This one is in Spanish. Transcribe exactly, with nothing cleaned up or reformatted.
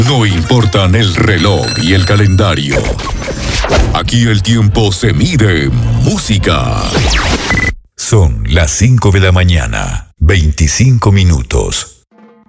No importan el reloj y el calendario. Aquí el tiempo se mide en música. Son las cinco de la mañana, veinticinco minutos.